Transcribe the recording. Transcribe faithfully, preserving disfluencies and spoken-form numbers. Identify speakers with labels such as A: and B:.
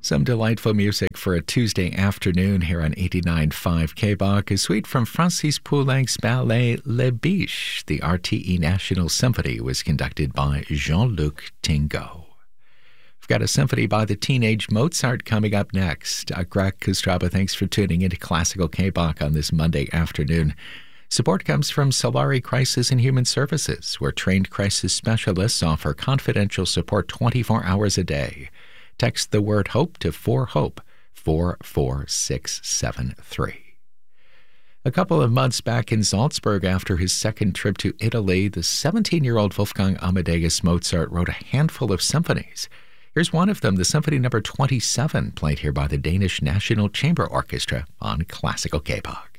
A: Some delightful music for a Tuesday afternoon here on eighty-nine point five K B O C. A suite from Francis Poulenc's ballet Les Biches. The R T E National Symphony was conducted by Jean-Luc Tingo. We've got a symphony by the Teenage Mozart coming up next. Uh, Greg Kostraba, thanks for tuning into Classical K B O C on this Monday afternoon. Support comes from Solari Crisis and Human Services, where trained crisis specialists offer confidential support twenty-four hours a day. Text the word HOPE to four HOPE, four four six seven three. A couple of months back in Salzburg after his second trip to Italy, the seventeen-year-old Wolfgang Amadeus Mozart wrote a handful of symphonies. Here's one of them, the Symphony Number twenty-seven, played here by the Danish National Chamber Orchestra on Classical K B O C.